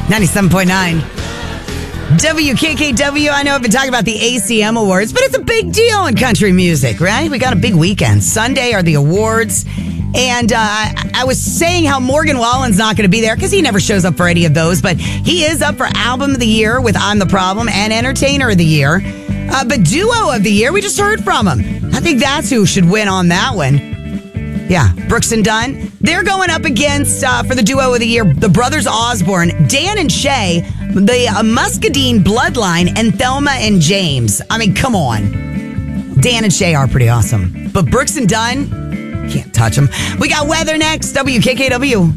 97.9. WKKW. I know I've been talking about the ACM Awards, but it's a big deal in country music, right? We got a big weekend. Sunday are the awards. And I was saying how Morgan Wallen's not going to be there because he never shows up for any of those, but he is up for Album of the Year with I'm the Problem and Entertainer of the Year. But Duo of the Year, we just heard from him. I think that's who should win on that one. Yeah, Brooks and Dunn. They're going up against, for the Duo of the Year, the Brothers Osborne, Dan and Shay, the Muscadine Bloodline, and Thelma and James. I mean, come on. Dan and Shay are pretty awesome. But Brooks and Dunn, can't touch them. We got weather next, WKKW.